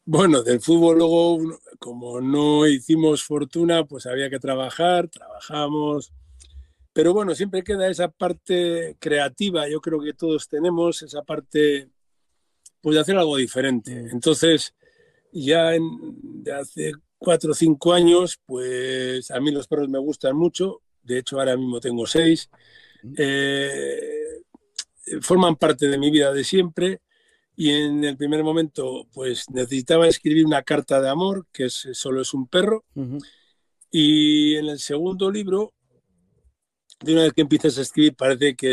Bueno, del fútbol luego, como no hicimos fortuna, pues había que trabajar, trabajamos. Pero bueno, siempre queda esa parte creativa, yo creo que todos tenemos esa parte, pues de hacer algo diferente. Mm, Entonces, de hace 4 o 5 años, pues a mí los perros me gustan mucho. De hecho, ahora mismo tengo 6. mm, Eh, Forman parte de mi vida de siempre. Y en el primer momento, pues necesitaba escribir una carta de amor, solo es un perro. ujú, Y en el segundo libro, de una vez que empiezas a escribir, parece que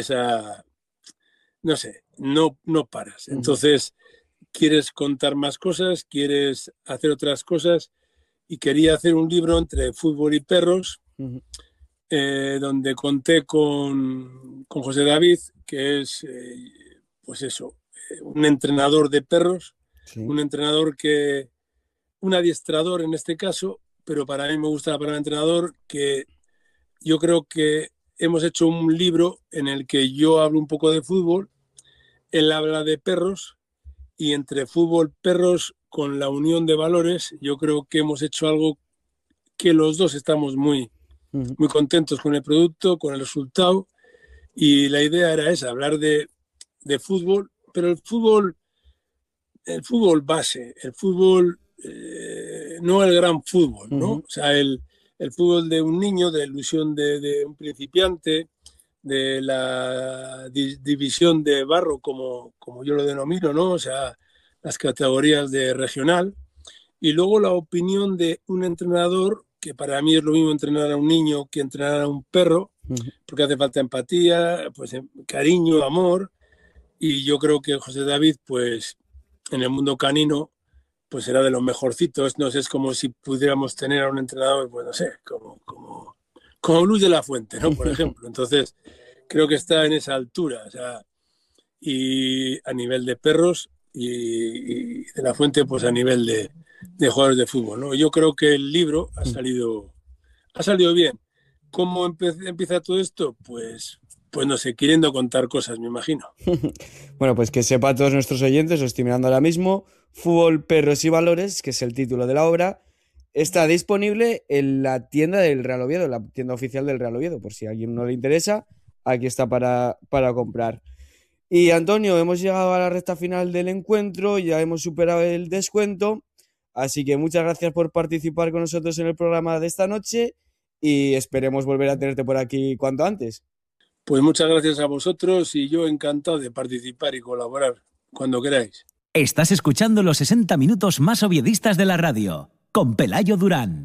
no sé, no paras. ujú, Entonces, quieres contar más cosas, quieres hacer otras cosas. Y quería hacer un libro entre fútbol y perros, ujú. donde conté con José David, que es, pues eso, un entrenador de perros, Sí. un entrenador un adiestrador en este caso, pero para mí me gusta la palabra entrenador, que yo creo que hemos hecho un libro en el que yo hablo un poco de fútbol, él habla de perros, y entre fútbol, perros, con la unión de valores, yo creo que hemos hecho algo que los dos estamos Ujú, muy contentos con el producto, con el resultado, y la idea era esa, hablar de fútbol, pero el fútbol base, el fútbol, no el gran fútbol, ¿no? ujú. O sea, el fútbol de un niño, de la ilusión de un principiante, de la división de barro, como yo lo denomino, ¿no? O sea, las categorías de regional, y luego la opinión de un entrenador, que para mí es lo mismo entrenar a un niño que entrenar a un perro, Ujú. porque hace falta empatía, pues cariño, amor, y yo creo que José David, pues en el mundo canino, pues era de los mejorcitos. No sé, es como si pudiéramos tener a un entrenador, pues no sé, como Luis de la Fuente, ¿no? Por ejemplo. Entonces, creo que está en esa altura, o sea, y a nivel de perros y de la Fuente, pues a nivel de jugadores de fútbol, ¿no? Yo creo que el libro ha salido bien. ¿Cómo empieza todo esto? Pues no sé, queriendo contar cosas, me imagino. Bueno, pues que sepa todos nuestros oyentes, lo estoy mirando ahora mismo, Fútbol, Perros y Valores, que es el título de la obra, está disponible en la tienda del Real Oviedo, la tienda oficial del Real Oviedo, por si a alguien no le interesa, aquí está para comprar. Y Antonio, hemos llegado a la recta final del encuentro, ya hemos superado el descuento, así que muchas gracias por participar con nosotros en el programa de esta noche y esperemos volver a tenerte por aquí cuanto antes. Pues muchas gracias a vosotros y yo encantado de participar y colaborar cuando queráis. Estás escuchando los 60 minutos más oviedistas de la radio, con Pelayo Durán.